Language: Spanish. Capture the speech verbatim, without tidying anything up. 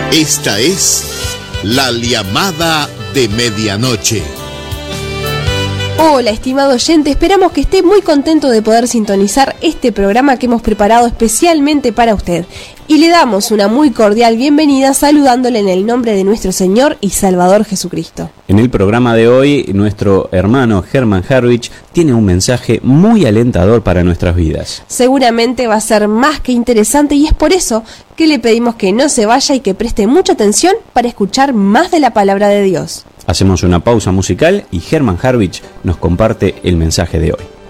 Esta es la llamada de medianoche. Hola, estimado oyente, esperamos que esté muy contento de poder sintonizar este programa que hemos preparado especialmente para usted. Y le damos una muy cordial bienvenida saludándole en el nombre de nuestro Señor y Salvador Jesucristo. En el programa de hoy, nuestro hermano Herman Harwich tiene un mensaje muy alentador para nuestras vidas. Seguramente va a ser más que interesante y es por eso que le pedimos que no se vaya y que preste mucha atención para escuchar más de la palabra de Dios. Hacemos una pausa musical y Herman Harwich nos comparte el mensaje de hoy.